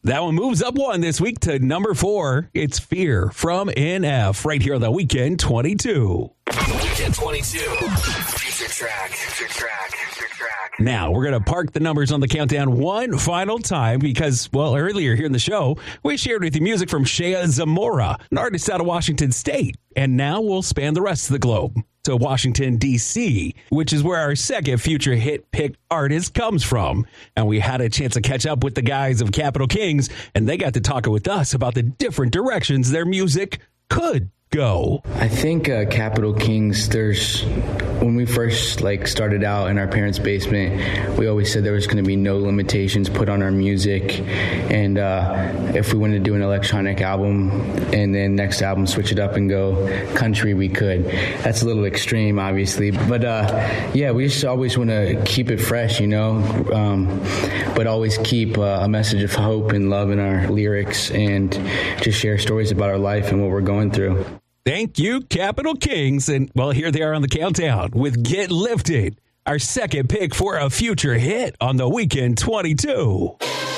That one moves up one this week to number 4. It's Fear from NF right here on the Weekend 22. Weekend 22. Future track. Now, we're going to park the numbers on the countdown one final time because, well, earlier here in the show, we shared with you music from Shea Zamora, an artist out of Washington State. And now we'll span the rest of the globe to Washington, D.C., which is where our second future hit pick artist comes from. And we had a chance to catch up with the guys of Capital Kings, and they got to talk with us about the different directions their music could go. I think Capital Kings, when we first started out in our parents' basement, we always said there was going to be no limitations put on our music, and if we wanted to do an electronic album and then next album switch it up and go country, we could. That's a little extreme, obviously, but yeah, we just always want to keep it fresh, but always keep a message of hope and love in our lyrics and just share stories about our life and what we're going through. Thank you, Capital Kings. And, well, here they are on the countdown with Get Lifted, our second pick for a future hit on the Weekend 22.